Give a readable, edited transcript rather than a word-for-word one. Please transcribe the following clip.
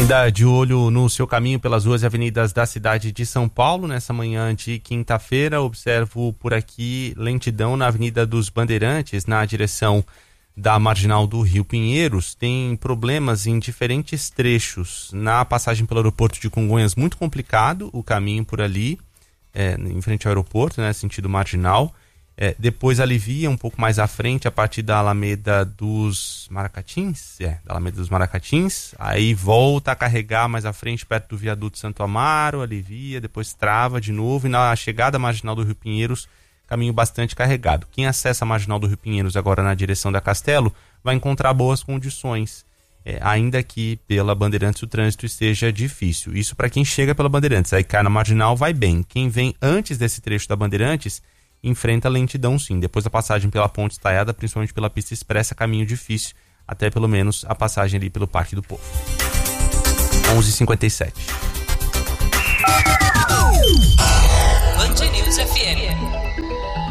Ainda de olho no seu caminho pelas ruas e avenidas da cidade de São Paulo, nessa manhã de quinta-feira, observo por aqui lentidão na Avenida dos Bandeirantes, na direção da Marginal do Rio Pinheiros. Tem problemas em diferentes trechos. Na passagem pelo aeroporto de Congonhas, muito complicado o caminho por ali, em frente ao aeroporto, né, sentido marginal. Depois alivia um pouco mais à frente, a partir da Alameda dos Maracatins, da Alameda dos Maracatins, aí volta a carregar mais à frente, perto do viaduto Santo Amaro, alivia, depois trava de novo, e na chegada à Marginal do Rio Pinheiros, caminho bastante carregado. Quem acessa a Marginal do Rio Pinheiros agora na direção da Castelo, vai encontrar boas condições, ainda que pela Bandeirantes o trânsito esteja difícil. Isso para quem chega pela Bandeirantes, aí cai na Marginal, vai bem. Quem vem antes desse trecho da Bandeirantes, enfrenta lentidão sim. Depois da passagem pela Ponte Estaiada, principalmente pela pista expressa, caminho difícil, até pelo menos a passagem ali pelo Parque do Povo. 11h57.